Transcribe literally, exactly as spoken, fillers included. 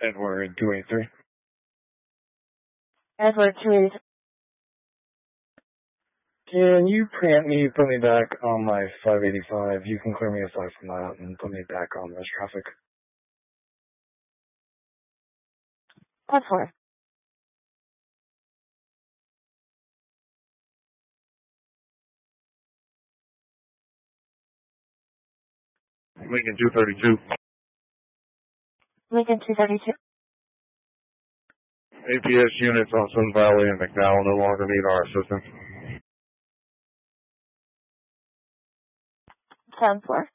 Edward two eighty-three. Edward two eighty-three. Can you preempt me, put me back on my five eighty-five? You can clear me aside from that and put me back on this traffic. What for? Lincoln two thirty-two. Lincoln two thirty-two. A P S units on Sun Valley and McDowell no longer need our assistance. Sounds for.